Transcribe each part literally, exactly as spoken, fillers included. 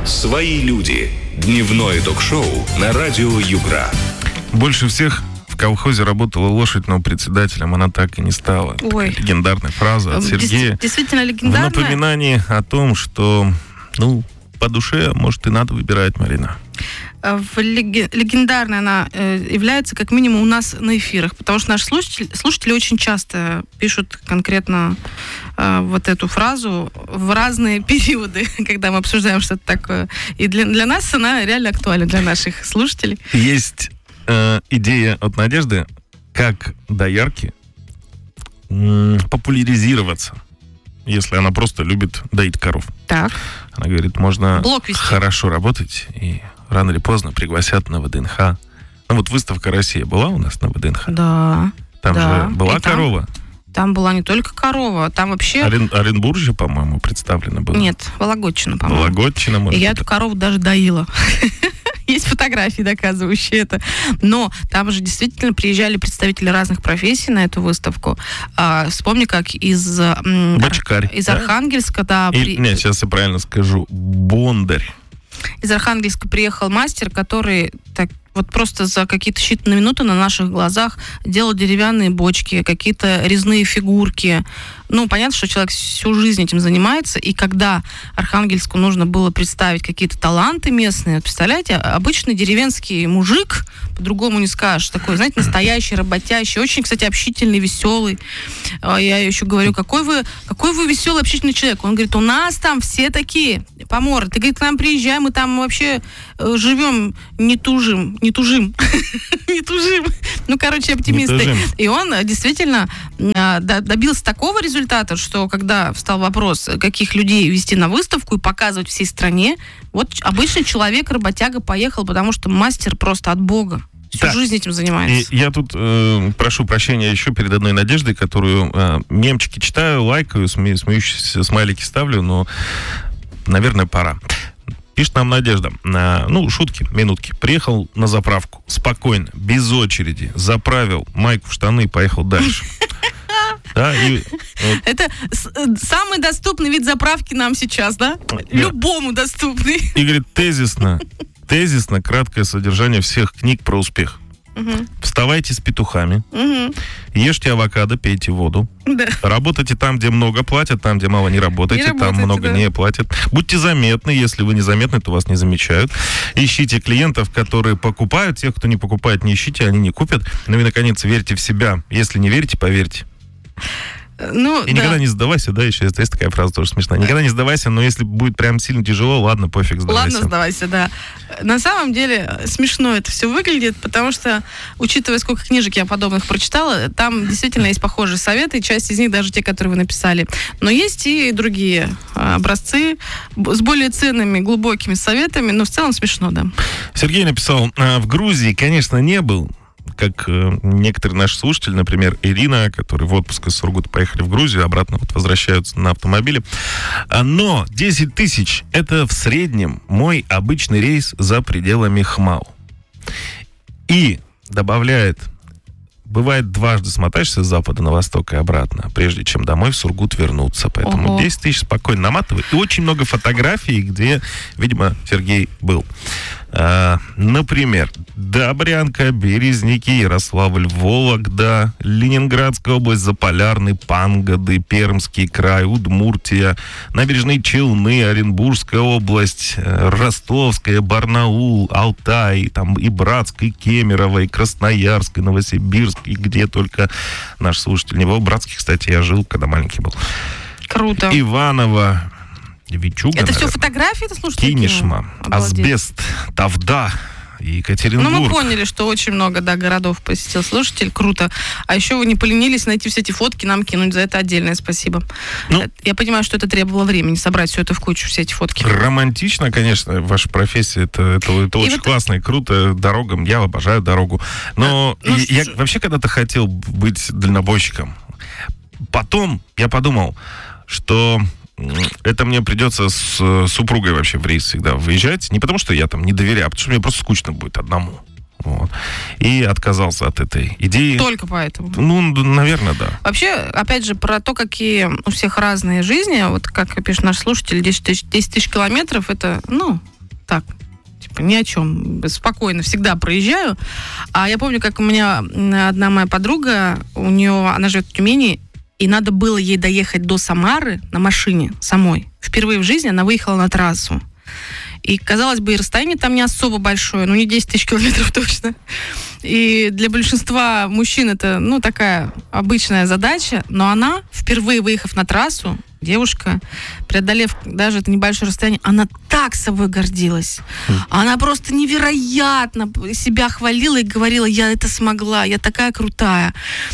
«Свои люди». Дневное ток-шоу на радио Югра. Больше всех в колхозе работала лошадь, но председателем она так и не стала. Ой. Такая легендарная фраза от Сергея. Действительно В легендарная. напоминании о том, что, ну, по душе, может, и надо выбирать, Марина. В леге- легендарной она э, является как минимум у нас на эфирах, потому что наши слушатели, слушатели очень часто пишут конкретно э, вот эту фразу в разные периоды, когда мы обсуждаем что-то такое. И для, для нас она реально актуальна, для наших слушателей. Есть э, идея от Надежды, как доярки м, популяризироваться, если она просто любит доить коров. Так. Она говорит, можно Блог вести. хорошо работать, и рано или поздно пригласят на ВДНХ. Ну вот выставка «Россия» была у нас на ВДНХ? Да. Там да. же была И там- корова. Там была не только корова, там вообще... Орен, Оренбуржье, по-моему, представлено было. Нет, Вологодчина, по-моему. Вологодчина, может И я быть. эту корову даже доила. Есть фотографии, доказывающие это. Но там же действительно приезжали представители разных профессий на эту выставку. А, вспомни, как из, м, Бочкарь, из да? Архангельска, да, Или, при- нет, сейчас я правильно скажу. Бондарь. из Архангельска приехал мастер, который так вот просто за какие-то считанные минуты на наших глазах делал деревянные бочки, какие-то резные фигурки. Ну, понятно, что человек всю жизнь этим занимается, и когда Архангельску нужно было представить какие-то таланты местные, представляете, обычный деревенский мужик, по-другому не скажешь, такой, знаете, настоящий, работящий, очень, кстати, общительный, веселый. А Я еще говорю, какой вы, какой вы веселый, общительный человек. Он говорит, у нас там все такие поморы. Ты, говорит, к нам приезжай, мы там вообще э, живем, не тужим, не тужим, не тужим. Ну, короче, оптимисты. тужим. И он э, действительно э, до- добился такого результата, что когда встал вопрос, каких людей вести на выставку и показывать всей стране, вот ч- обычный человек, работяга, поехал, потому что мастер просто от Бога. Всю Так. жизнь этим И занимается. я тут э, прошу прощения еще перед одной Надеждой, которую э, мемчики читаю, лайкаю, сме- смеющиеся смайлики ставлю, но, наверное, пора. Пишет нам Надежда. э, ну, шутки, минутки. Приехал на заправку. Спокойно, без очереди. Заправил майку в штаны и поехал дальше. Да, и вот Это с- э, самый доступный вид заправки нам сейчас, да? Любому доступный. И говорит, тезисно, тезисно краткое содержание всех книг про успех. Мгм. Вставайте с петухами, Мгм. ешьте авокадо, пейте воду. Да. Работайте там, где много платят, там, где мало не работайте, Не там работайте, много да. не платят. Будьте заметны, если вы незаметны, то вас не замечают. Ищите клиентов, которые покупают, тех, кто не покупает, не ищите, они не купят. Ну и, наконец, верьте в себя. Если не верите, поверьте. Ну, И да. никогда не сдавайся, да, еще есть, есть такая фраза тоже смешная. Никогда не сдавайся, но если будет прям сильно тяжело, ладно, пофиг, сдавайся. Ладно, сдавайся, да. На самом деле смешно это все выглядит, потому что, учитывая, сколько книжек я подобных прочитала, там действительно есть похожие советы, и часть из них даже те, которые вы написали. Но есть и другие а, образцы б- с более ценными, глубокими советами, но в целом смешно, да. Сергей написал, «А, в Грузии, конечно, не был, как э, некоторые наши слушатели, например, Ирина, которые в отпуск из Сургута поехали в Грузию, обратно вот возвращаются на автомобиле. А, Но десять тысяч – это в среднем мой обычный рейс за пределами Хмау. И добавляет, бывает дважды смотаешься с запада на восток и обратно, прежде чем домой в Сургут вернуться. Поэтому Ого. десять тысяч спокойно наматывай. И очень много фотографий, где, видимо, Сергей был. А, например, Добрянка, Березники, Ярославль, Вологда, Ленинградская область, Заполярный, Пангоды, Пермский край, Удмуртия, Набережные Челны, Оренбургская область, э, Ростовская, Барнаул, Алтай, там и Братск, и Кемерово, и Красноярск, и Новосибирск, и где только наш слушатель не был. В Братске, кстати, я жил, когда маленький был. Круто. Иваново, Вичуга, это все наверное. фотографии, это слушайте? Кинешма, Асбест, Тавда, Екатеринбург. Ну, мы поняли, что очень много, да, городов посетил слушатель. Круто. А еще вы не поленились найти все эти фотки, нам кинуть. За это отдельное спасибо. Ну, Я понимаю, что это требовало времени, собрать все это в кучу, все эти фотки. Романтично, конечно, ваша профессия, это, это, это очень вот- классно и круто. Дорога, я обожаю дорогу. Но А, ну, я, я слушай- вообще когда-то хотел быть дальнобойщиком. Потом я подумал, что м, это мне придется с э, супругой вообще в рейс всегда выезжать. Не потому, что я там не доверяю, а потому что мне просто скучно будет одному. Вот. И отказался от этой идеи. Только поэтому. Ну, наверное, да. Вообще, опять же, про то, какие у всех разные жизни, вот как пишет наш слушатель, десять тысяч, десять тысяч километров, это, ну, так, типа ни о чем, спокойно всегда проезжаю. А я помню, как у меня одна моя подруга, у нее, она живет в Тюмени, и надо было ей доехать до Самары на машине самой. Впервые в жизни она выехала на трассу. И, казалось бы, и расстояние там не особо большое, ну, не десять тысяч километров точно. И для большинства мужчин это, ну, такая обычная задача, но она, впервые выехав на трассу, девушка, преодолев даже это небольшое расстояние, она так собой гордилась. Она просто невероятно себя хвалила и говорила: я это смогла, я такая крутая.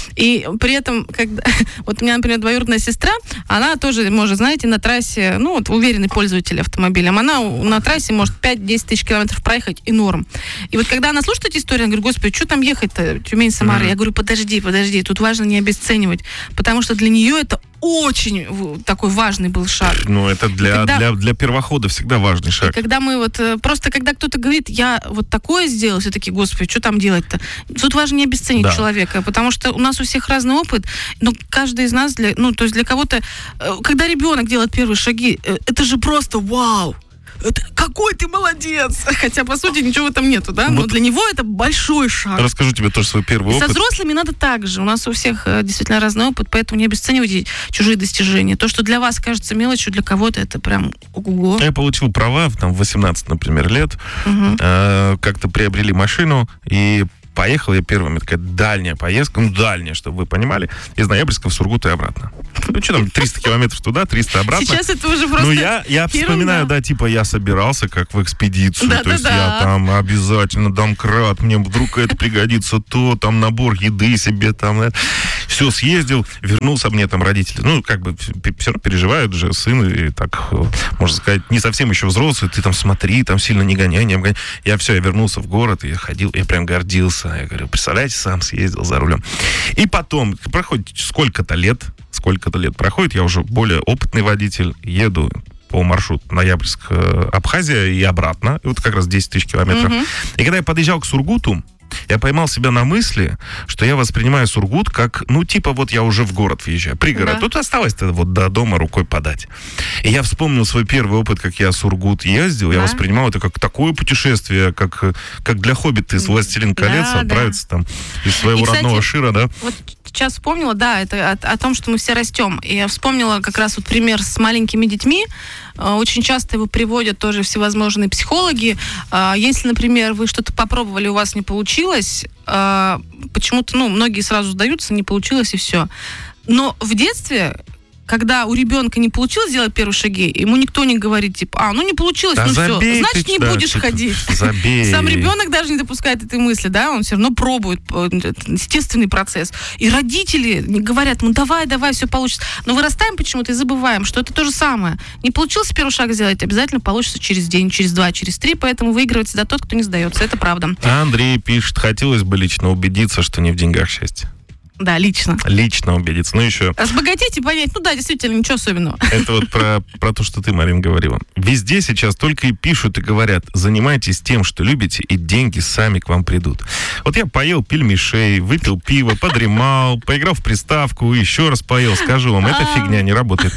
И при этом, когда... Вот у меня, например, двоюродная сестра, она тоже может, знаете, на трассе, ну, вот уверенный пользователь автомобилем, она на трассе может пять-десять тысяч километров проехать, и норм. И вот когда она слушает эти истории, она говорит: господи, что там ехать-то, Тюмень-Самара? Mm-hmm. Я говорю: подожди, подожди, тут важно не обесценивать, потому что для нее это очень такой важный был шаг. Ну, это для, когда, для, для первохода всегда важный шаг. И когда мы вот, просто когда кто-то говорит: я вот такое сделал, все такие: господи, что там делать-то? Тут важно не обесценить да. человека, потому что у нас у всех разный опыт, но каждый из нас, для, ну, то есть для кого-то, когда ребенок делает первые шаги, это же просто вау! Это, какой ты молодец! Хотя, по сути, ничего в этом нету, да? Но вот для него это большой шаг. Расскажу тебе тоже свой первый и опыт. Со взрослыми надо так же. У нас у всех действительно разный опыт, поэтому не обесценивайте чужие достижения. То, что для вас кажется мелочью, для кого-то это прям ого-го. Я получил права, там, в восемнадцать, например, лет. Угу. Э, как-то приобрели машину, и поехал я первым. Это такая дальняя поездка, ну, дальняя, чтобы вы понимали, из Ноябрьска в Сургут и обратно. Ну, что там, триста километров туда, триста обратно. Сейчас это уже просто Ну, я, я вспоминаю, да, типа, я собирался как в экспедицию, да, то да, есть да. я там обязательно домкрат, мне вдруг это пригодится, то, там, набор еды себе, там, это. Все, съездил, вернулся, мне там родители, ну, как бы, все равно переживают же, сын, и так, можно сказать, не совсем еще взрослый, ты там смотри, там сильно не гоняй, не обгоняй. Я все, я вернулся в город, и я ходил, я прям гордился. Я говорю: представляете, сам съездил за рулем. И потом, проходит сколько-то лет, сколько-то лет проходит, я уже более опытный водитель, еду по маршруту Ноябрьск-Абхазия и обратно, и вот как раз десять тысяч километров. Mm-hmm. И когда я подъезжал к Сургуту, я поймал себя на мысли, что я воспринимаю Сургут как, ну, типа, вот я уже в город въезжаю, пригород. Да. Тут осталось-то вот до дома рукой подать. И я вспомнил свой первый опыт, как я в Сургут ездил. Да. Я воспринимал это как такое путешествие, как, как для хоббита из «Властелин колец» да, отправиться да. там из своего и, родного кстати, Шира, да? Вот сейчас вспомнила, да, это о, о том, что мы все растем. И я вспомнила как раз вот пример с маленькими детьми. Очень часто его приводят тоже всевозможные психологи. Если, например, вы что-то попробовали, у вас не получилось, почему-то, ну, многие сразу сдаются, не получилось и все. Но в детстве, когда у ребенка не получилось сделать первые шаги, ему никто не говорит, типа: а, ну не получилось, да ну все, значит, не да, будешь ходить. Забей. Сам ребенок даже не допускает этой мысли, да, он все равно пробует, естественный процесс. И родители не говорят: ну давай, давай, все получится. Но вырастаем почему-то и забываем, что это то же самое. Не получился первый шаг сделать, обязательно получится через день, через два, через три, поэтому выигрывает всегда тот, кто не сдается, это правда. Андрей пишет: хотелось бы лично убедиться, что не в деньгах счастье. Да, лично. Лично убедиться. Ну, еще... Разбогатеть и понять, ну да, действительно, ничего особенного. Это вот про, про то, что ты, Марин, говорила. Везде сейчас только и пишут и говорят: занимайтесь тем, что любите, и деньги сами к вам придут. Вот я поел пельмешей, выпил пиво, подремал, поиграл в приставку, еще раз поел. Скажу вам, эта фигня не работает.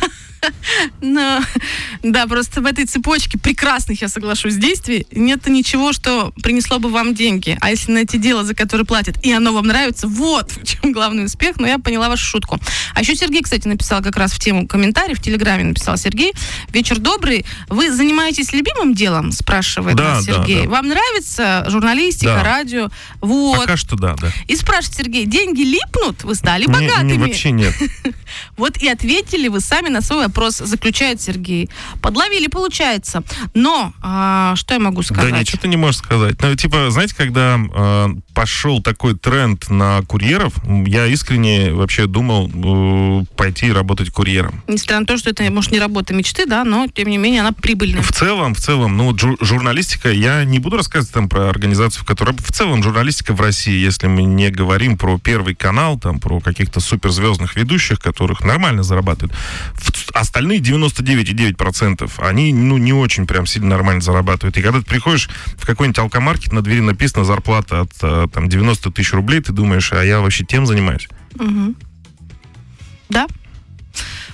Ну, да, просто в этой цепочке прекрасных, я соглашусь, действий нет ничего, что принесло бы вам деньги. А если найти дело, за которое платят, и оно вам нравится, вот в чем главный успех. Но я поняла вашу шутку. А еще Сергей, кстати, написал как раз в тему комментарий, в Телеграме написал Сергей: вечер добрый, вы занимаетесь любимым делом, спрашивает да, нас Сергей. Да, да. Вам нравится журналистика, да. радио? Вот. Пока что да, да. И спрашивает Сергей: деньги липнут? Вы стали богатыми? Не, не, вообще нет. Вот и ответили вы сами на свой вопрос, заключает Сергей. Подловили, получается. Но, а, что я могу сказать? Да ничего ты не можешь сказать. Ну, типа, знаете, когда э, пошел такой тренд на курьеров, я искренне вообще думал э, пойти работать курьером. Несмотря на то, что это, может, не работа мечты, да, но, тем не менее, она прибыльная. В целом, в целом, ну, жур- журналистика, я не буду рассказывать там про организацию, в которой... В целом, журналистика в России, если мы не говорим про Первый канал, там, про каких-то суперзвездных ведущих, которых нормально зарабатывают, остальные девяносто девять и девять десятых процента, они, ну, не очень прям сильно нормально зарабатывают. И когда ты приходишь в какой-нибудь алкомаркет, на двери написано зарплата от там девяносто тысяч рублей, ты думаешь: а я вообще тем занимаюсь? Угу. Да.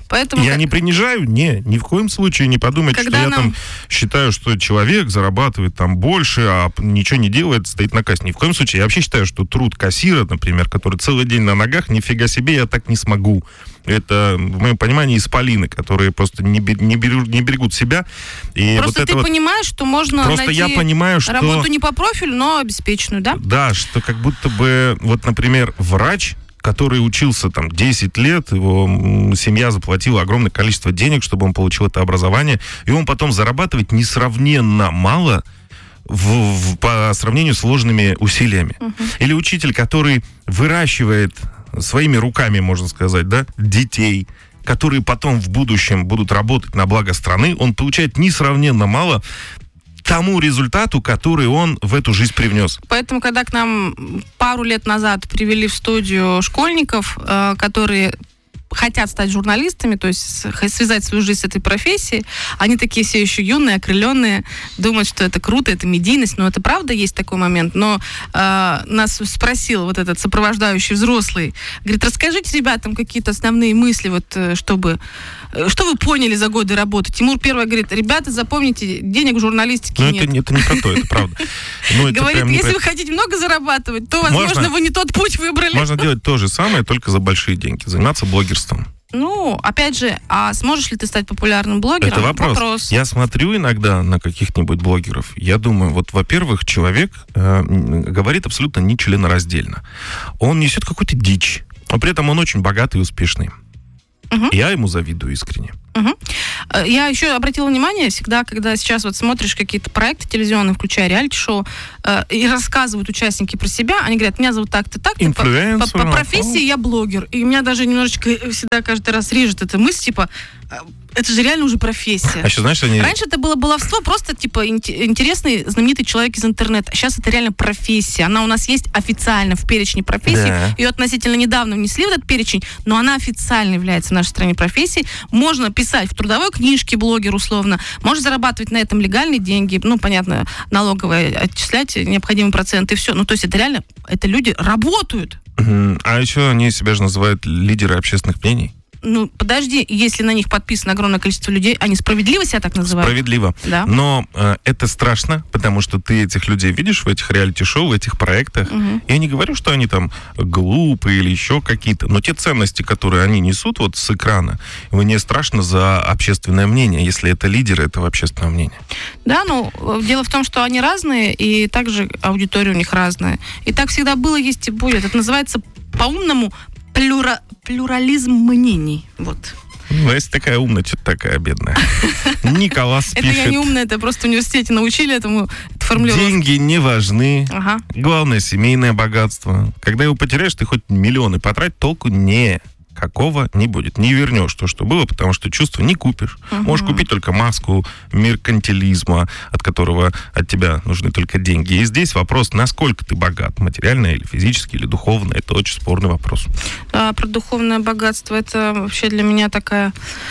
Поэтому Я как- не принижаю, не, ни в коем случае не подумайте, Когда что я нам- там считаю, что человек зарабатывает там больше, а п- ничего не делает, стоит на кассе. Ни в коем случае. Я вообще считаю, что труд кассира, например, который целый день на ногах, нифига себе, я так не смогу. Это, в моем понимании, исполины, которые просто не, бе- не, беру- не берегут себя. И Просто вот ты это вот... понимаешь, что можно Просто найти я понимаю, что... работу не по профилю, но обеспеченную, да? Да, что как будто бы, вот, например, врач, который учился там десять лет, его м, семья заплатила огромное количество денег, чтобы он получил это образование, и он потом зарабатывает несравненно мало в, в- по сравнению с вложенными усилиями. Или учитель, который выращивает своими руками, можно сказать, да, детей, которые потом в будущем будут работать на благо страны, он получает несравненно мало тому результату, который он в эту жизнь привнес. Поэтому, когда к нам пару лет назад привели в студию школьников, э, которые хотят стать журналистами, то есть с- связать свою жизнь с этой профессией, они такие все еще юные, окрыленные, думают, что это круто, это медийность, но это правда есть такой момент. Но э, нас спросил вот этот сопровождающий взрослый, говорит, расскажите ребятам какие-то основные мысли, вот, э, чтобы, э, что вы поняли за годы работы. Тимур первый говорит, ребята, запомните, денег в журналистике Но нет. это, не- это не про то, это правда. Ну, это Говорит, прям не если про- вы хотите много зарабатывать, то, возможно, Можно- вы не тот путь выбрали. Можно делать то же самое, только за большие деньги. Заниматься блогерством. Ну, опять же, а сможешь ли ты стать популярным блогером? Это вопрос. Я смотрю иногда на каких-нибудь блогеров. Я думаю, вот, во-первых, человек э, м, говорит абсолютно нечленораздельно. Он несет какую-то дичь, но при этом он очень богатый и успешный. Мгм. Я ему завидую искренне. Мгм. Э, Я еще обратила внимание, всегда, когда сейчас вот смотришь какие-то проекты телевизионные, включая реалити-шоу, э, и рассказывают участники про себя, они говорят, меня зовут так-то, так-то, по, Инфлюенсер, по- по профессии о. я блогер. И меня даже немножечко э, всегда каждый раз режет эта мысль, типа, э, это же реально уже профессия. А еще, знаешь, они... Раньше это было баловство, просто типа ин- интересный, знаменитый человек из интернета. Сейчас это реально профессия. Она у нас есть официально в перечне профессий. Да. Ее относительно недавно внесли в этот перечень, но она официально является в нашей стране профессией. Можно писать в трудовой книжке блогер условно, можно зарабатывать на этом легальные деньги, ну, понятно, налоговые отчислять необходимый процент и все. Ну, то есть это реально, это люди работают. Мгм. А еще они себя же называют лидеры общественных мнений. Ну, подожди, если на них подписано огромное количество людей, они справедливо себя так называют? Справедливо. Да. Но э, это страшно, потому что ты этих людей видишь в этих реалити-шоу, в этих проектах. Мгм. Я не говорю, что они там глупые или еще какие-то, но те ценности, которые они несут вот с экрана, мне страшно за общественное мнение, если это лидеры этого общественного мнения. Да, ну, э, дело в том, что они разные, и также аудитория у них разная. И так всегда было, есть и будет. Это называется по-умному плюра- плюрализм мнений. Вот. Ну, если такая умная, что-то такая бедная. Николас Это я не пишет. умная, это просто в университете научили этому эту формулировку. Деньги не важны. Ага. Главное семейное богатство. Когда его потеряешь, ты хоть миллионы потрать, толку не какого не будет. Не вернешь то, что было, потому что чувства не купишь. Мгм. Можешь купить только маску меркантилизма, от которого от тебя нужны только деньги. И здесь вопрос, насколько ты богат, материально или физически, или духовно. Это очень спорный вопрос. А про духовное богатство это вообще для меня такая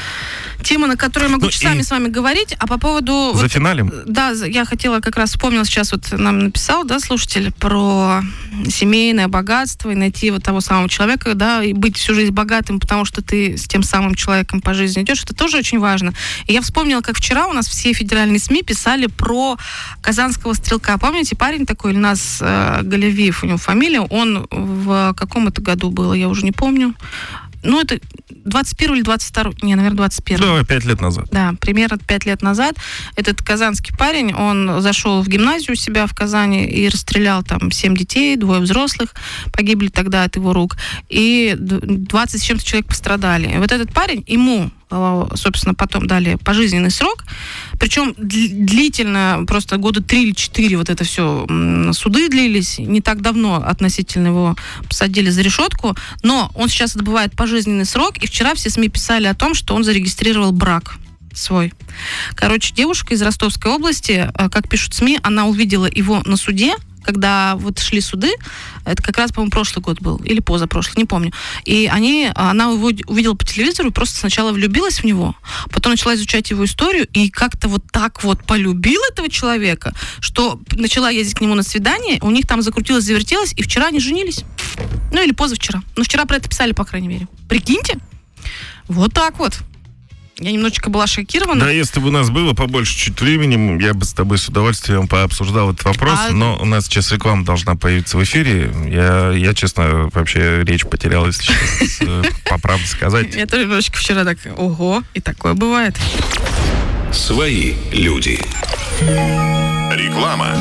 тема, на которую я могу Ну, часами и- с вами говорить. А по поводу... За вот, финалем? да, за- я хотела как раз вспомнил сейчас, вот нам написал, да, слушатель, про семейное богатство и найти вот того самого человека, да, и быть всю жизнь богатым, потому что ты с тем самым человеком по жизни идешь. Это тоже очень важно. И я вспомнила, как вчера у нас все федеральные СМИ писали про казанского стрелка. Помните, парень такой, Ильназ э, Галевиев, у него фамилия, он в каком это году было, я уже не помню. Ну, это двадцать первый или двадцать второй, не, наверное, двадцать первый. Давай, пять лет назад. Да, примерно пять лет назад этот казанский парень, он зашел в гимназию у себя в Казани и расстрелял там семь детей, двое взрослых погибли тогда от его рук, и двадцать с чем-то человек пострадали. И вот этот парень, ему, собственно, потом дали пожизненный срок, причем длительно, просто года три или четыре вот это все суды длились, не так давно относительно его посадили за решетку, но он сейчас отбывает пожизненный срок, и вчера все СМИ писали о том, что он зарегистрировал брак свой. Короче, девушка из Ростовской области, как пишут СМИ, она увидела его на суде, когда вот шли суды, это как раз, по-моему, прошлый год был, или позапрошлый, не помню. И они, она его увидела по телевизору и просто сначала влюбилась в него, потом начала изучать его историю и как-то вот так вот полюбила этого человека, что начала ездить к нему на свидание, у них там закрутилось, завертелось, и вчера они женились. Ну, или позавчера. Ну, вчера про это писали, по крайней мере. Прикиньте. Вот так вот. Я немножечко была шокирована. Да, если бы у нас было побольше чуть времени, я бы с тобой с удовольствием пообсуждал этот вопрос, а... но у нас сейчас реклама должна появиться в эфире. Я, я честно, вообще речь потерял, если сейчас по правде сказать. Я тоже немножечко вчера так, ого, и такое бывает. Свои люди. Реклама.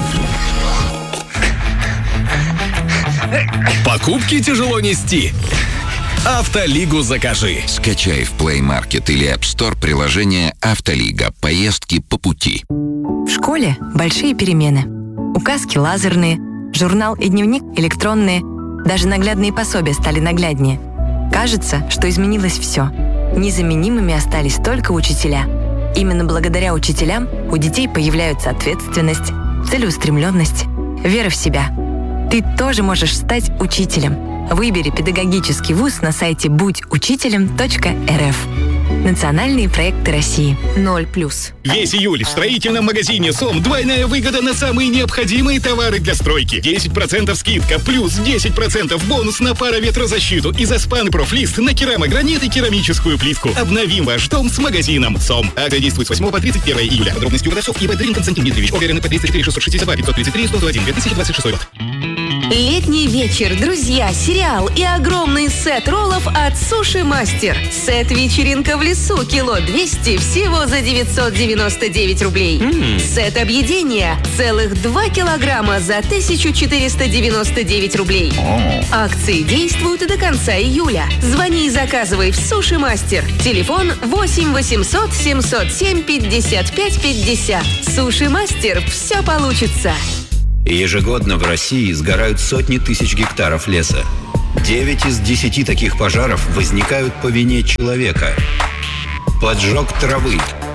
Покупки тяжело нести. Автолигу закажи. Скачай в Play Market или App Store приложение «Автолига». Поездки по пути. В школе большие перемены. Указки лазерные, журнал и дневник электронные. Даже наглядные пособия стали нагляднее. Кажется, что изменилось все. Незаменимыми остались только учителя. Именно благодаря учителям у детей появляются ответственность, целеустремленность, вера в себя. Ты тоже можешь стать учителем. Выбери педагогический вуз на сайте будь учителем точка эр эф. Национальные проекты России. ноль плюс. Весь июль в строительном магазине СОМ двойная выгода на самые необходимые товары для стройки. десять процентов скидка, плюс десять процентов бонус на пароветрозащиту и Заспан и Профлист на керамогранит и керамическую плитку. Обновим ваш дом с магазином СОМ. Акция действует с восьмого по тридцать первое июля. Подробности у продавцов. ИП Дрин Константин Дмитриевич. Оверенный по тридцать четыре шестьсот шестьдесят два пятьсот тридцать три сто один две тысячи двадцать шестой год. Летний вечер, друзья, сериал и огромный сет роллов от Суши Мастер. Сет «Вечеринка в лесу» кило двести всего за девятьсот девяносто девять рублей. Mm. Сет «Объедение» целых два килограмма за тысячу четыреста девяносто девять рублей. Oh. Акции действуют до конца июля. Звони и заказывай в Суши Мастер. Телефон восемь восемьсот семьсот семь пятьдесят пять пятьдесят. Суши Мастер. Все получится. Ежегодно в России сгорают сотни тысяч гектаров леса. Девять из десяти таких пожаров возникают по вине человека. Поджог травы,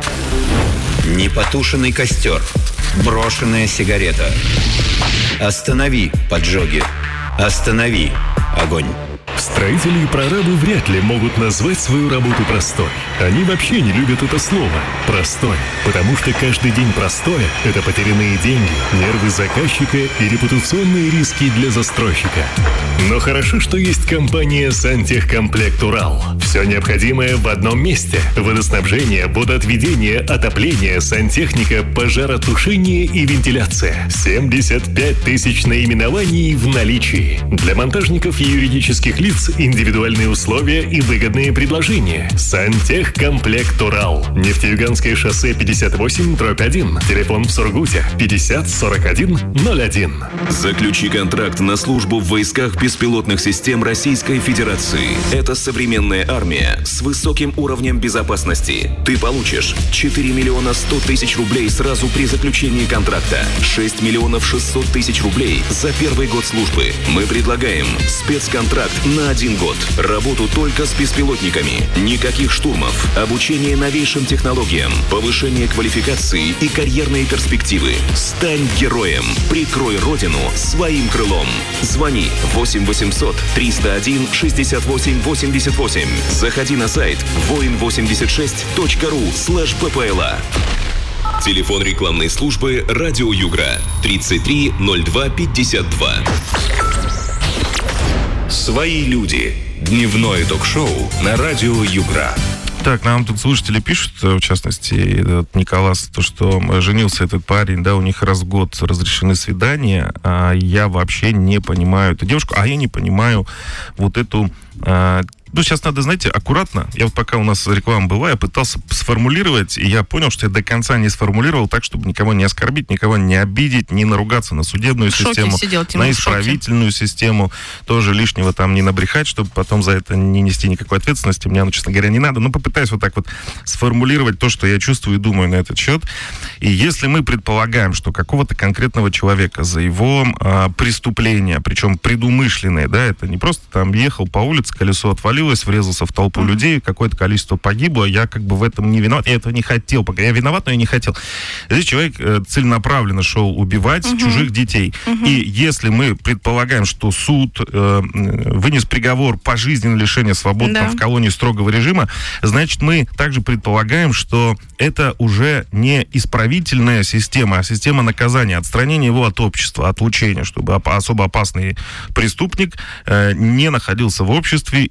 непотушенный костер, брошенная сигарета. Останови поджоги. Останови огонь. Строители и прорабы вряд ли могут назвать свою работу простой. Они вообще не любят это слово «простой», потому что каждый день простое – это потерянные деньги, нервы заказчика и репутационные риски для застройщика. Но хорошо, что есть компания «Сантехкомплект Урал». Все необходимое в одном месте – водоснабжение, водоотведение, отопление, сантехника, пожаротушение и вентиляция. семьдесят пять тысяч наименований в наличии. Для монтажников и юридических лиц индивидуальные условия и выгодные предложения. Сантехкомплект Урал. Нефтеюганское шоссе пятьдесят восемь дробь один. Телефон в Сургуте пятьдесят сорок один ноль один. Заключи контракт на службу в войсках беспилотных систем Российской Федерации. Это современная армия с высоким уровнем безопасности. Ты получишь четыре миллиона сто тысяч рублей сразу при заключении контракта, шесть миллионов шестьсот тысяч рублей за первый год службы. Мы предлагаем спецконтракт на один год. Работу только с беспилотниками. Никаких штурмов. Обучение новейшим технологиям. Повышение квалификации и карьерные перспективы. Стань героем. Прикрой родину своим крылом. Звони восемь восемьсот триста один шестьдесят восемь восемьдесят восемь. Заходи на сайт воин восемьдесят шесть точка ру слэш ппла. Телефон рекламной службы «Радио Югра» тридцать три ноль два пятьдесят два. Свои люди. Дневное ток-шоу на радио Югра. Так, нам тут слушатели пишут, в частности, этот Николас, то, что женился этот парень, да, у них раз в год разрешены свидания, а я вообще не понимаю эту девушку, а я не понимаю вот эту... А, ну, сейчас надо, знаете, аккуратно. Я вот пока у нас реклама была, я пытался сформулировать, и я понял, что я до конца не сформулировал так, чтобы никого не оскорбить, никого не обидеть, не наругаться на судебную систему, сидел, на исправительную систему, тоже лишнего там не набрехать, чтобы потом за это не нести никакой ответственности. Мне, ну, честно говоря, не надо. Но попытаюсь вот так вот сформулировать то, что я чувствую и думаю на этот счет. И если мы предполагаем, что какого-то конкретного человека за его а, преступление, причем предумышленное, да, это не просто там ехал по улице, колесо отвалилось, врезался в толпу mm-hmm. людей, какое-то количество погибло, я как бы в этом не виноват, я этого не хотел, пока я виноват, но я не хотел. Здесь человек э, целенаправленно шел убивать mm-hmm. чужих детей. Mm-hmm. И если мы предполагаем, что суд э, вынес приговор пожизненное лишение свободы да. в колонии строгого режима, значит, мы также предполагаем, что это уже не исправительная система, а система наказания, отстранения его от общества, отлучения, чтобы особо опасный преступник э, не находился в обществе и не угрожал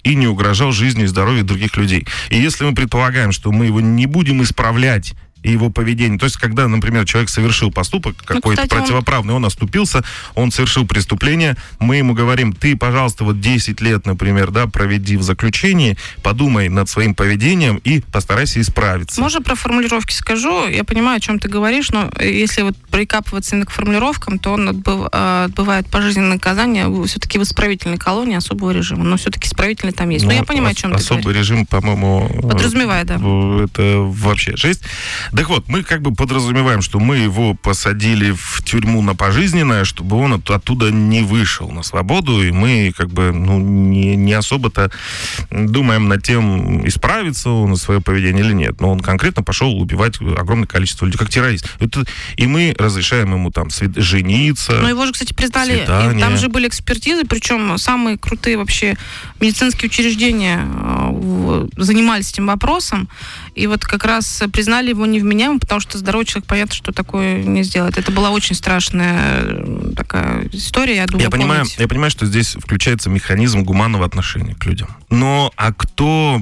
угрожал жизни и здоровью других людей. И если мы предполагаем, что мы его не будем исправлять, и его поведение. То есть, когда, например, человек совершил поступок какой-то ну, кстати, противоправный, он... он оступился, он совершил преступление, мы ему говорим, ты, пожалуйста, вот десять лет, например, да, проведи в заключении, подумай над своим поведением и постарайся исправиться. Можно про формулировки скажу? Я понимаю, о чем ты говоришь, но если вот прикапываться именно к формулировкам, то он отбыв, отбывает пожизненное наказание все-таки в исправительной колонии особого режима. Но все-таки исправительный там есть. Ну, но я понимаю, о чем ты говоришь. Особый режим, по-моему... Подразумевает, да. Это вообще жесть. Так вот, мы как бы подразумеваем, что мы его посадили в тюрьму на пожизненное, чтобы он от, оттуда не вышел на свободу, и мы как бы ну, не, не особо-то думаем над тем, исправится он на свое поведение или нет. Но он конкретно пошел убивать огромное количество людей, как террорист. Это, и мы разрешаем ему там свид- жениться. Но его же, кстати, признали, свидания. Там же были экспертизы, причем самые крутые вообще медицинские учреждения э, занимались этим вопросом, и вот как раз признали его невменяемым, потому что здоровый человек, понятно, что такое не сделает. Это была очень страшная такая история, я думаю, я понимаю, я понимаю, что здесь включается механизм гуманного отношения к людям. Но, а кто...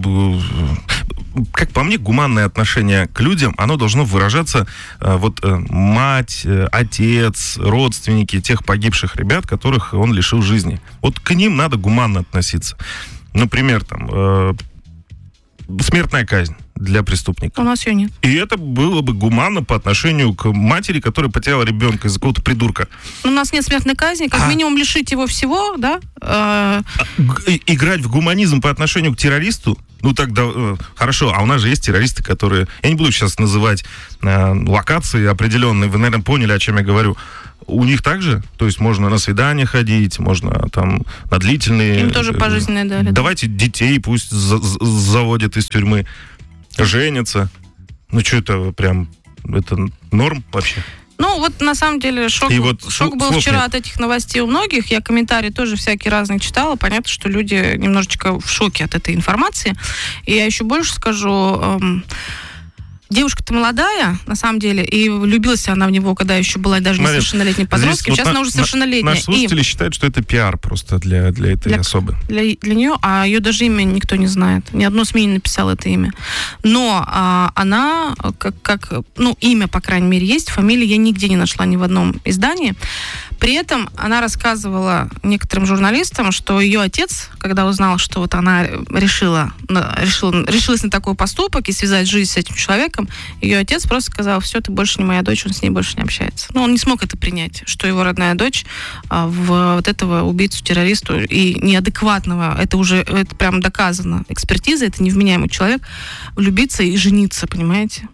Как по мне, гуманное отношение к людям, оно должно выражаться вот мать, отец, родственники тех погибших ребят, которых он лишил жизни. Вот к ним надо гуманно относиться. Например, там, э, смертная казнь для преступника. У нас ее нет. И это было бы гуманно по отношению к матери, которая потеряла ребенка из-за какого-то придурка. У нас нет смертной казни, как а... минимум лишить его всего, да? Э... Играть в гуманизм по отношению к террористу? Ну, тогда, э, хорошо, а у нас же есть террористы, которые... Я не буду сейчас называть э, локации определенные, вы, наверное, поняли, о чем я говорю. У них также? То есть можно на свидания ходить, можно там на длительные... Им тоже пожизненное дали. Давайте детей пусть за- заводят из тюрьмы, женятся. Ну, что это прям... Это норм вообще? Ну, вот на самом деле шок, и вот шок был вчера нет. От этих новостей у многих. Я комментарии тоже всякие разные читала. Понятно, что люди немножечко в шоке от этой информации. И я еще больше скажу... Эм, девушка-то молодая, на самом деле, и влюбилась она в него, когда еще была даже несовершеннолетней подростком. Сейчас вот она уже совершеннолетняя. Наши слушатели и... считают, что это пиар просто для, для этой для, особы. Для, для нее, а ее даже имя никто не знает. Ни одно СМИ не написало это имя. Но а, она, как, как, ну, имя, по крайней мере, есть, фамилии я нигде не нашла ни в одном издании. При этом она рассказывала некоторым журналистам, что ее отец, когда узнал, что вот она решила, решила, решилась на такой поступок и связать жизнь с этим человеком, ее отец просто сказал, все, ты больше не моя дочь, он с ней больше не общается. Но он не смог это принять, что его родная дочь а, в вот этого убийцу-террористу и неадекватного, это уже это прям доказано, экспертиза, это невменяемый человек, влюбиться и жениться, понимаете?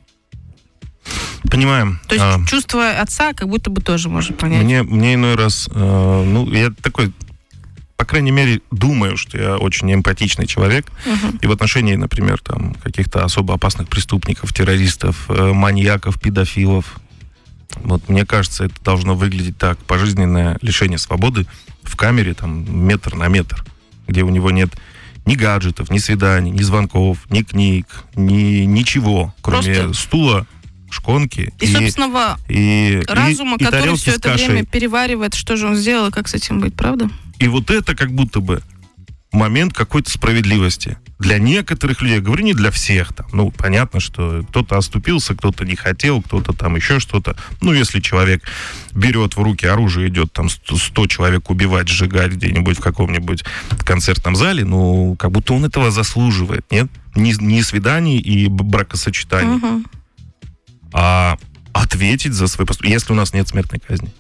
Понимаем. То есть а, чувство отца как будто бы тоже можно понять. Мне, мне иной раз, э, ну, я такой, по крайней мере, думаю, что я очень эмпатичный человек. Uh-huh. И в отношении, например, там, каких-то особо опасных преступников, террористов, э, маньяков, педофилов. Вот мне кажется, это должно выглядеть так. Пожизненное лишение свободы в камере, там, метр на метр, где у него нет ни гаджетов, ни свиданий, ни звонков, ни книг, ни ничего, кроме Просто... стула, шконки и, и собственного и, разума, и, который и все это время переваривает, что же он сделал и как с этим быть, правда? И вот это как будто бы момент какой-то справедливости. Для некоторых людей, я говорю, не для всех. Там, ну, понятно, что кто-то оступился, кто-то не хотел, кто-то там еще что-то. Ну, если человек берет в руки оружие, идет там сто человек убивать, сжигать где-нибудь в каком-нибудь концертном зале, ну, как будто он этого заслуживает, нет? Не, не свиданий и бракосочетаний. Угу. А ответить за свои поступки, если у нас нет смертной казни.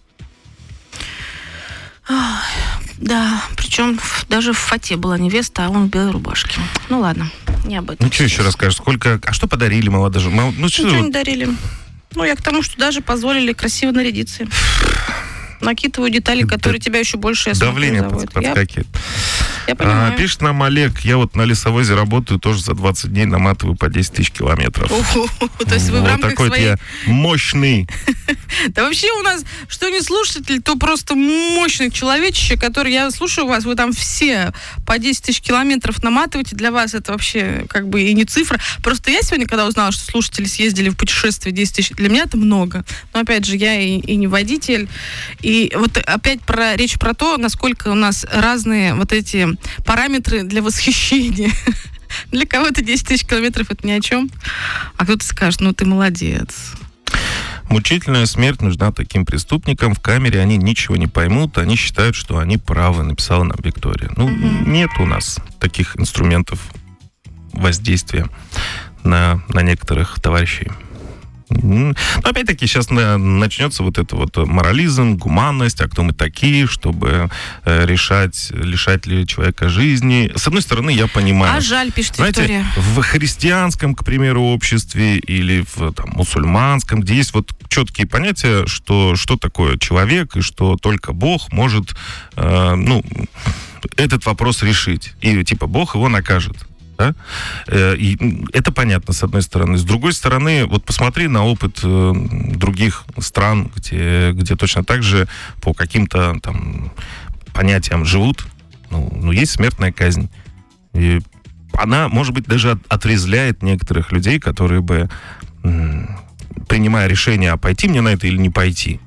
Да, причем даже в фате была невеста, а он в белой рубашке. Ну ладно, не об этом. Ну что еще расскажешь? Сколько, а что подарили молодоженам? Мол... Ну, Ничего вот... не дарили. Ну, я к тому, что даже позволили красиво нарядиться. Накидываю детали, которые тебя еще больше давление под, подскакивает. Я, я понимаю. А, пишет нам Олег, я вот на лесовозе работаю, тоже за двадцать дней наматываю по десять тысяч километров. То есть вы в рамках такой своей... я мощный Да вообще у нас, что не слушатель, то просто мощный человечище, который, я слушаю вас, вы там все по десять тысяч километров наматываете, для вас это вообще как бы и не цифра. Просто я сегодня, когда узнала, что слушатели съездили в путешествие десять тысяч, для меня это много. Но опять же, я и, и не водитель. И вот опять про, речь про то, насколько у нас разные вот эти параметры для восхищения. Для кого-то десять тысяч километров это ни о чем, а кто-то скажет, ну ты молодец. Мучительная смерть нужна таким преступникам. В камере они ничего не поймут, они считают, что они правы, написала нам Виктория. Ну, mm-hmm. нет у нас таких инструментов воздействия на, на некоторых товарищей. Но опять-таки сейчас начнется вот это вот морализм, гуманность, а кто мы такие, чтобы решать, лишать ли человека жизни. С одной стороны, я понимаю. А жаль, пишет знаете, Виктория. В христианском, к примеру, обществе или в там, мусульманском, где есть вот четкие понятия, что, что такое человек и что только Бог может э, ну, этот вопрос решить. И типа Бог его накажет. Да? И это понятно, с одной стороны. С другой стороны, вот посмотри на опыт других стран, где, где точно так же по каким-то там понятиям живут. Ну, ну есть смертная казнь. И она, может быть, даже отрезвляет некоторых людей, которые бы, принимая решение, а пойти мне на это или не пойти.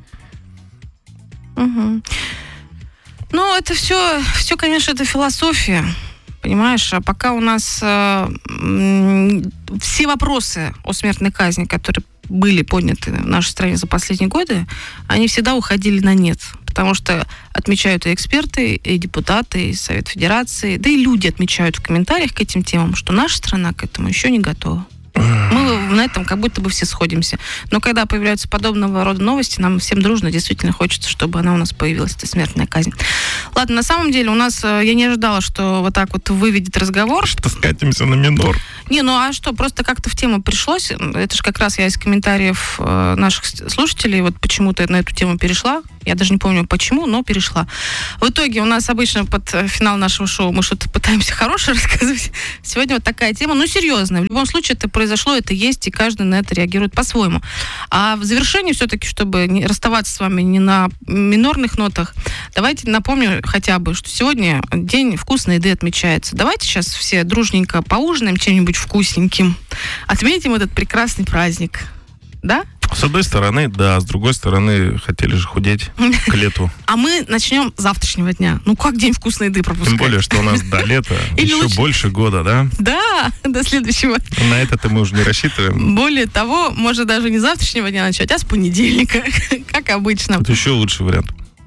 Угу. Ну, это все, все, конечно, это философия. Понимаешь, а пока у нас э, все вопросы о смертной казни, которые были подняты в нашей стране за последние годы, они всегда уходили на нет. Потому что отмечают и эксперты, и депутаты, и Совет Федерации, да и люди отмечают в комментариях к этим темам, что наша страна к этому еще не готова. Мы на этом как будто бы все сходимся. Но когда появляются подобного рода новости, нам всем дружно действительно хочется, чтобы она у нас появилась, эта смертная казнь. Ладно, на самом деле у нас, я не ожидала, что вот так вот выведет разговор. Что скатимся на минор. Не, ну а что, просто как-то в тему пришлось. Это же как раз я из комментариев наших слушателей вот почему-то на эту тему перешла. Я даже не помню почему, но перешла. В итоге у нас обычно под финал нашего шоу мы что-то пытаемся хорошее рассказывать. Сегодня вот такая тема, ну серьезная. В любом случае это произошло, это есть, и каждый на это реагирует по-своему. А в завершении все-таки, чтобы не расставаться с вами не на минорных нотах, давайте напомню хотя бы, что сегодня день вкусной еды отмечается. Давайте сейчас все дружненько поужинаем чем-нибудь вкусненьким. Отметим этот прекрасный праздник. Да? С одной стороны, да, с другой стороны, хотели же худеть к лету. А мы начнем с завтрашнего дня. Ну, как день вкусной еды пропускать? Тем более, что у нас до лета еще больше года, да? Да, до следующего. На это-то мы уже не рассчитываем. Более того, можно даже не с завтрашнего дня начать, а с понедельника, как обычно. Это еще лучший вариант.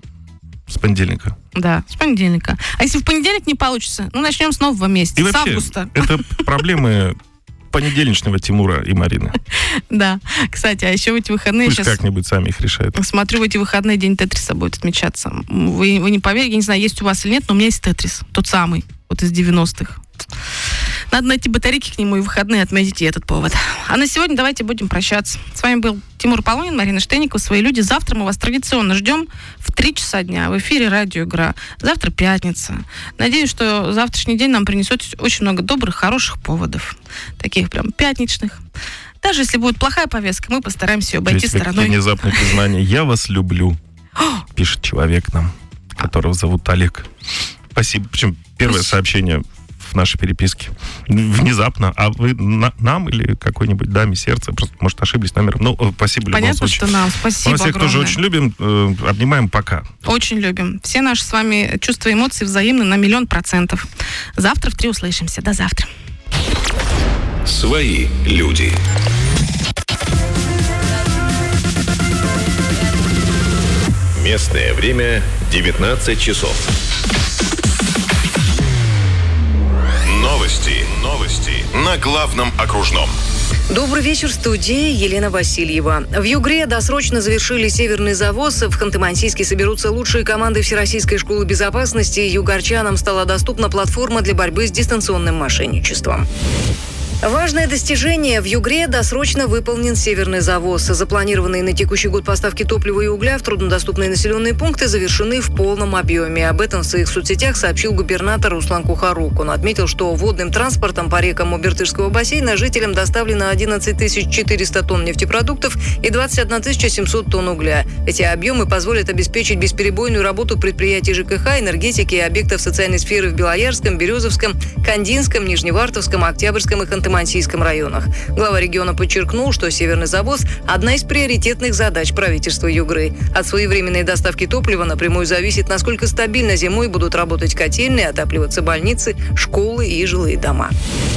С понедельника. Да, с понедельника. А если в понедельник не получится, ну, начнем с нового месяца, и с вообще, августа. Это проблемы понедельничного Тимура и Марины. Да. Кстати, а еще в эти выходные... Пусть сейчас как-нибудь сами их решают. Смотрю, в эти выходные день Тетриса будет отмечаться. Вы, вы не поверите, я не знаю, есть у вас или нет, но у меня есть Тетрис. Тот самый, вот из девяностых. Надо найти батарейки к нему и в выходные отметить и этот повод. А на сегодня давайте будем прощаться. С вами был Тимур Полонин, Марина Штейникова, «Свои люди». Завтра мы вас традиционно ждем в три часа дня в эфире «Радио Игра». Завтра пятница. Надеюсь, что завтрашний день нам принесет очень много добрых, хороших поводов. Таких прям пятничных. Даже если будет плохая повестка, мы постараемся ее обойти стороной. Внезапное признание. Я вас люблю, пишет человек нам, которого зовут Олег. Спасибо. Причем первое сообщение в нашей переписке. Внезапно. А вы на, нам или какой-нибудь даме сердца? Просто, может, ошиблись номером. Ну, спасибо в любом Понятно, случае. что нам. Спасибо Мы всех огромное. тоже очень любим. Э, обнимаем. Пока. Очень любим. Все наши с вами чувства и эмоции взаимны на миллион процентов. Завтра в три услышимся. До завтра. Свои люди. Местное время девятнадцать часов. Новости. Новости на главном окружном. Добрый вечер, студия Елена Васильева. В Югре досрочно завершили северный завоз. В Ханты-Мансийске соберутся лучшие команды Всероссийской школы безопасности. Югорчанам стала доступна платформа для борьбы с дистанционным мошенничеством. Важное достижение. В Югре досрочно выполнен северный завоз. Запланированные на текущий год поставки топлива и угля в труднодоступные населенные пункты завершены в полном объеме. Об этом в своих соцсетях сообщил губернатор Руслан Кухарук. Он отметил, что водным транспортом по рекам Обертышского бассейна жителям доставлено одиннадцать тысяч четыреста тонн нефтепродуктов и двадцать одна тысяча семьсот тонн угля. Эти объемы позволят обеспечить бесперебойную работу предприятий ЖКХ, энергетики и объектов социальной сферы в Белоярском, Березовском, Кандинском, Нижневартовском, Октябрьском и Ханты-Мансийском районах. Глава региона подчеркнул, что северный завоз – одна из приоритетных задач правительства Югры. От своевременной доставки топлива напрямую зависит, насколько стабильно зимой будут работать котельные, отапливаться больницы, школы и жилые дома.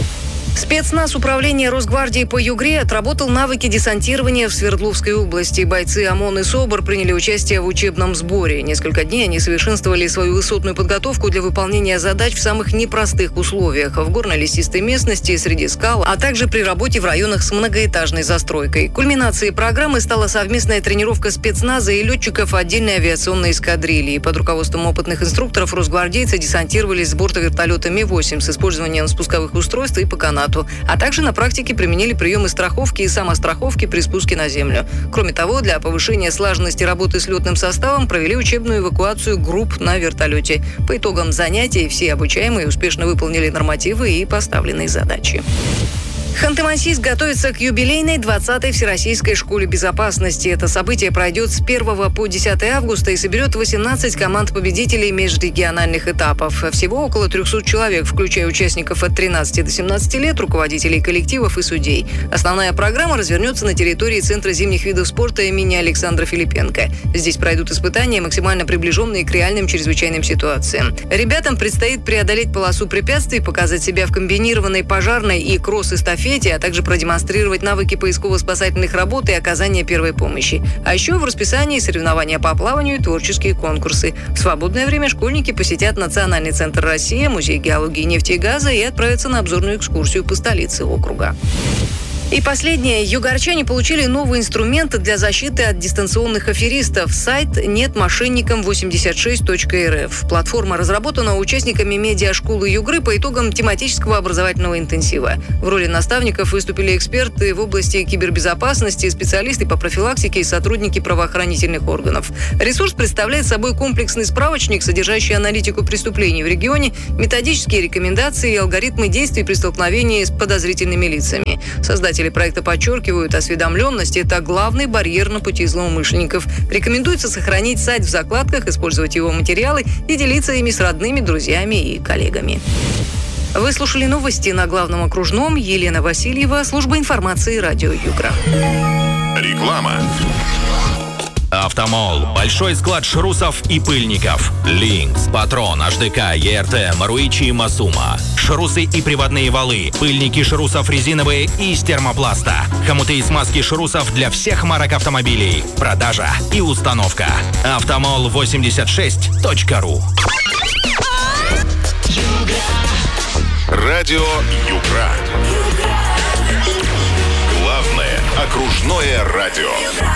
Спецназ управления Росгвардии по Югре отработал навыки десантирования в Свердловской области. Бойцы ОМОН и СОБР приняли участие в учебном сборе. Несколько дней они совершенствовали свою высотную подготовку для выполнения задач в самых непростых условиях – в горно-лесистой местности, среди скал, а также при работе в районах с многоэтажной застройкой. Кульминацией программы стала совместная тренировка спецназа и летчиков отдельной авиационной эскадрильи. Под руководством опытных инструкторов росгвардейцы десантировались с борта вертолета Ми восемь с использованием спусковых устройств и по канату. А также на практике применили приемы страховки и самостраховки при спуске на землю. Кроме того, для повышения слаженности работы с летным составом провели учебную эвакуацию групп на вертолете. По итогам занятий все обучаемые успешно выполнили нормативы и поставленные задачи. Ханты-Мансийск готовится к юбилейной двадцатой Всероссийской школе безопасности. Это событие пройдет с первого по десятое августа и соберет восемнадцать команд-победителей межрегиональных этапов. Всего около трехсот человек, включая участников от тринадцати до семнадцати лет, руководителей коллективов и судей. Основная программа развернется на территории Центра зимних видов спорта имени Александра Филипенко. Здесь пройдут испытания, максимально приближенные к реальным чрезвычайным ситуациям. Ребятам предстоит преодолеть полосу препятствий, показать себя в комбинированной пожарной и кросс-эстафете, а также продемонстрировать навыки поисково-спасательных работ и оказания первой помощи. А еще в расписании соревнования по плаванию и творческие конкурсы. В свободное время школьники посетят Национальный центр России, Музей геологии, нефти и газа и отправятся на обзорную экскурсию по столице округа. И последнее. Югорчане получили новый инструмент для защиты от дистанционных аферистов. Сайт нет мошенникам восемьдесят шесть точка эр эф. Платформа разработана участниками медиашколы Югры по итогам тематического образовательного интенсива. В роли наставников выступили эксперты в области кибербезопасности, специалисты по профилактике и сотрудники правоохранительных органов. Ресурс представляет собой комплексный справочник, содержащий аналитику преступлений в регионе, методические рекомендации и алгоритмы действий при столкновении с подозрительными лицами. Создатели проекта подчеркивают, осведомленность – это главный барьер на пути злоумышленников. Рекомендуется сохранить сайт в закладках, использовать его материалы и делиться ими с родными, друзьями и коллегами. Вы слушали новости на Главном окружном. Елена Васильева, служба информации радио Югра. Реклама. Автомол. Большой склад шрусов и пыльников. Линкс, Патрон, эйч ди кей, и эр тэ, Маруичи и Масума. Шрусы и приводные валы. Пыльники шрусов резиновые и из термопласта. Хомуты и смазки шрусов для всех марок автомобилей. Продажа и установка. автомол восемьдесят шесть точка ру. Радио Югра. Главное окружное радио.